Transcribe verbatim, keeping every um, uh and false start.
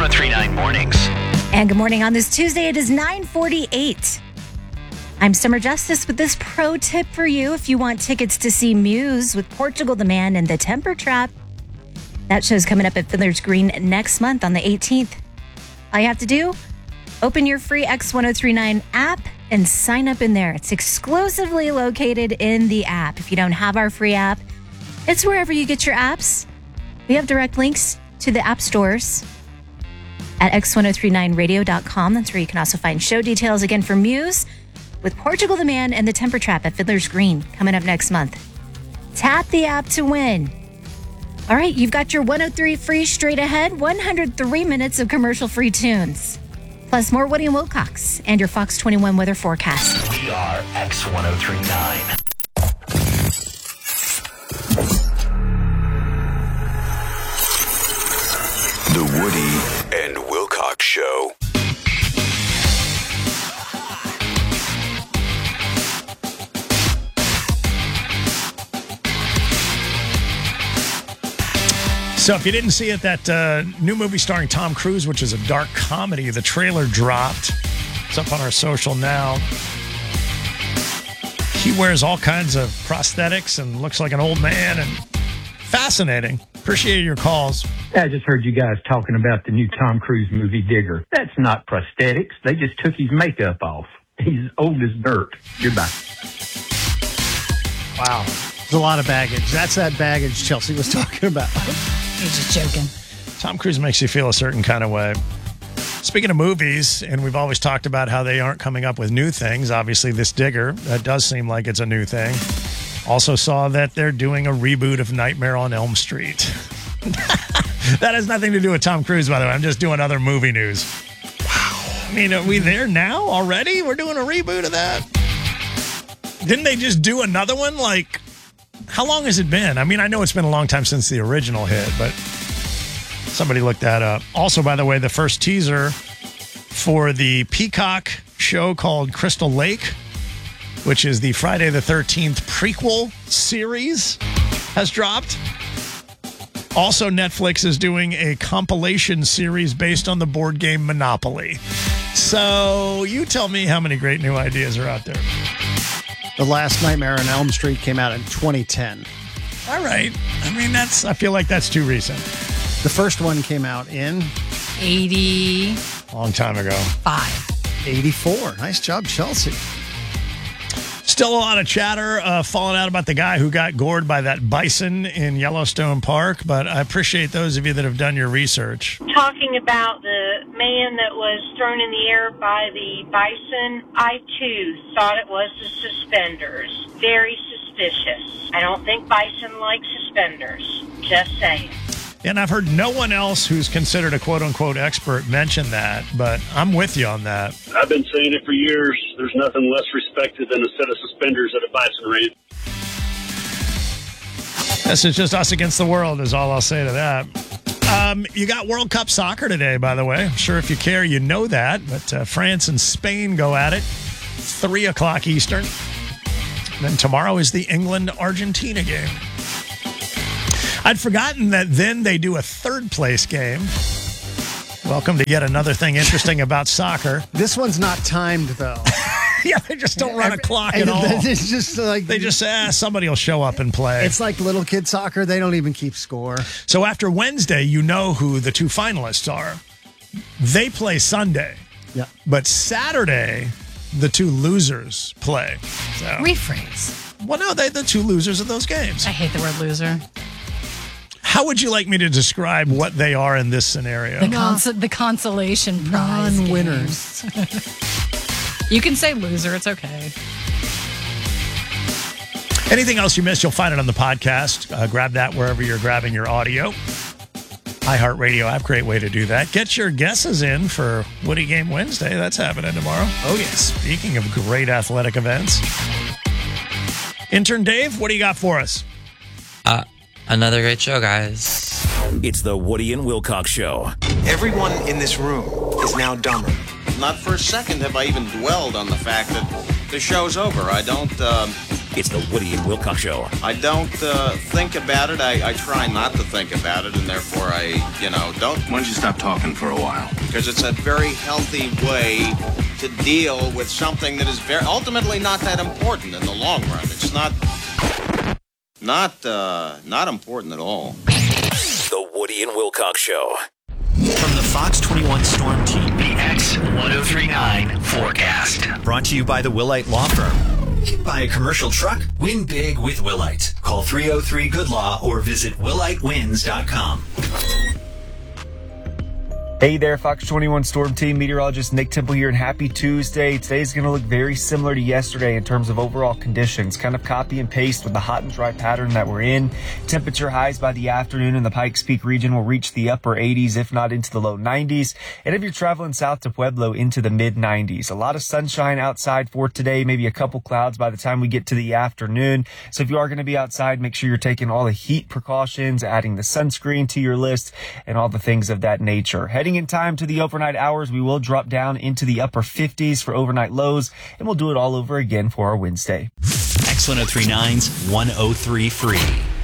oh three nine Mornings. And good morning on this Tuesday. It is nine forty-eight. I'm Summer Justice with this pro tip for you if you want tickets to see Muse with Portugal the Man and the Temper Trap. That show's coming up at Fiddler's Green next month on the eighteenth. All you have to do, open your free X ten thirty-nine app and sign up in there. It's exclusively located in the app. If you don't have our free app, it's wherever you get your apps. We have direct links to the app stores at x ten thirty-nine radio dot com. That's where you can also find show details again for Muse with Portugal the Man and the Temper Trap at Fiddler's Green coming up next month. Tap the app to win. All right, you've got your one oh three free straight ahead, one hundred three minutes of commercial-free tunes. Plus more Woody and Wilcox and your Fox twenty-one weather forecast. We are X ten thirty-nine. The Woody and Wilcox Show. So if you didn't see it, that uh, new movie starring Tom Cruise, which is a dark comedy, the trailer dropped. It's up on our social now. He wears all kinds of prosthetics and looks like an old man, and fascinating. Appreciate your calls. I just heard you guys talking about the new Tom Cruise movie, Digger. That's not prosthetics. They just took his makeup off. He's old as dirt. Goodbye. Wow. There's a lot of baggage. That's that baggage Chelsea was talking about. He's just joking. Tom Cruise makes you feel a certain kind of way. Speaking of movies, and we've always talked about how they aren't coming up with new things. Obviously, this Digger, that does seem like it's a new thing. Also saw that they're doing a reboot of Nightmare on Elm Street. That has nothing to do with Tom Cruise, by the way. I'm just doing other movie news. Wow. I mean, are we there now already? We're doing a reboot of that? Didn't they just do another one? Like, how long has it been? I mean, I know it's been a long time since the original hit, but somebody looked that up. Also, by the way, the first teaser for the Peacock show called Crystal Lake, which is the Friday the thirteenth prequel series, has dropped. Also, Netflix is doing a compilation series based on the board game Monopoly. So you tell me how many great new ideas are out there. The last Nightmare on Elm Street came out in twenty ten. All right. I mean, that's. I feel like that's too recent. The first one came out in eighty-five. Long time ago. eighty-four. Nice job, Chelsea. Still a lot of chatter uh, falling out about the guy who got gored by that bison in Yellowstone Park, but I appreciate those of you that have done your research. Talking about the man that was thrown in the air by the bison, I too thought it was the suspenders. Very suspicious. I don't think bison like suspenders. Just saying. And I've heard no one else who's considered a quote-unquote expert mention that, but I'm with you on that. I've been saying it for years. There's nothing less respected than a set of suspenders at a bison race. This is just us against the world is all I'll say to that. Um, you got World Cup soccer today, by the way. I'm sure if you care, you know that. But uh, France and Spain go at it, three o'clock Eastern. And then tomorrow is the England-Argentina game. I'd forgotten that then they do a third-place game. Welcome to yet another thing interesting about soccer. This one's not timed, though. Yeah, they just don't run a clock at all. It's just like they just say, ah, somebody will show up and play. It's like little kid soccer. They don't even keep score. So after Wednesday, you know who the two finalists are. They play Sunday. Yeah. But Saturday, the two losers play. So. Rephrase. Well, no, they're the two losers of those games. I hate the word loser. How would you like me to describe what they are in this scenario? The, cons- the consolation prize. Non-winners. You can say loser. It's okay. Anything else you missed, you'll find it on the podcast. Uh, grab that wherever you're grabbing your audio. iHeartRadio app, great way to do that. Get your guesses in for Woody Game Wednesday. That's happening tomorrow. Oh, yeah. Speaking of great athletic events. Intern Dave, what do you got for us? Uh, another great show, guys. It's the Woody and Wilcox Show. Everyone in this room is now dumber. Not for a second have I even dwelled on the fact that the show's over. I don't, uh, It's the Woody and Wilcox Show. I don't uh, think about it. I, I try not to think about it, and therefore I, you know, don't. Why don't you stop talking for a while? Because it's a very healthy way to deal with something that is very ultimately not that important in the long run. It's not, not, uh, not important at all. The Woody and Wilcox Show. From the Fox twenty-one Storm Team, the X ten thirty-nine forecast. Brought to you by the Willite Law Firm. Buy a commercial truck? Win big with Willite. Call three oh three good law or visit willite wins dot com. Hey there, Fox twenty-one Storm Team. Meteorologist Nick Temple here, and happy Tuesday. Today's going to look very similar to yesterday in terms of overall conditions. Kind of copy and paste with the hot and dry pattern that we're in. Temperature highs by the afternoon in the Pikes Peak region will reach the upper eighties, if not into the low nineties. And if you're traveling south to Pueblo, into the mid nineties. A lot of sunshine outside for today, maybe a couple clouds by the time we get to the afternoon. So if you are going to be outside, make sure you're taking all the heat precautions, adding the sunscreen to your list, and all the things of that nature. Heading in time to the overnight hours, we will drop down into the upper fifties for overnight lows, and we'll do it all over again for our Wednesday. X ten thirty-nine's one oh three three.